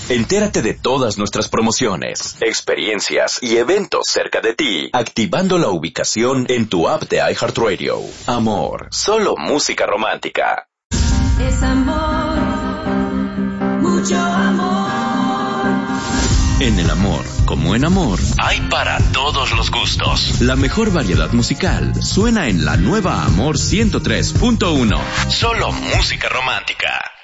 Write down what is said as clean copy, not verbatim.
Entérate de todas nuestras promociones, experiencias y eventos cerca de ti, activando la ubicación en tu app de iHeartRadio. Amor, solo música romántica. Es amor, mucho amor. En el amor, como en amor, hay para todos los gustos. La mejor variedad musical suena en la nueva Amor 103.1. Solo música romántica.